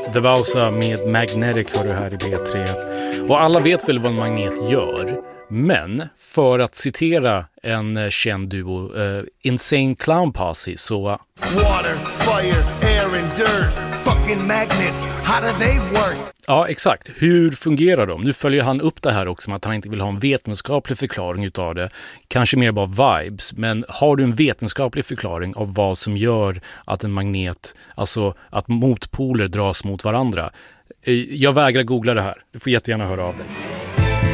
The Bausa med Magnetic hör du här i B3. Och alla vet väl vad en magnet gör. Men för att citera en känd duo, Insane Clown Posse, så... Water, fire, air and dirt. Fucking magnets, how do they work? Ja, exakt. Hur fungerar de? Nu följer han upp det här också med att han inte vill ha en vetenskaplig förklaring utav det. Kanske mer bara vibes. Men har du en vetenskaplig förklaring av vad som gör att en magnet, alltså att motpoler dras mot varandra? Jag vägrar googla det här. Du får jättegärna höra av dig.